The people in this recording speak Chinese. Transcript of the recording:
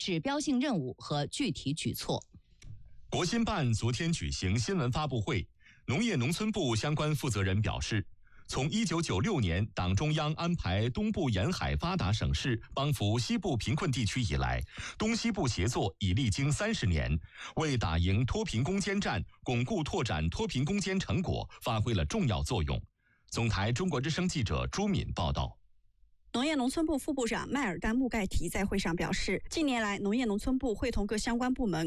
指标性任务和具体举措。 国新办昨天举行新闻发布会，农业农村部相关负责人表示，从1996年党中央安排东部沿海发达省市帮扶西部贫困地区以来，东西部协作已历经30年，为打赢脱贫攻坚战、巩固拓展脱贫攻坚成果发挥了重要作用。总台中国之声记者朱敏报道。 农业农村部副部长迈尔丹穆盖提在会上表示，近年来农业农村部会同各相关部门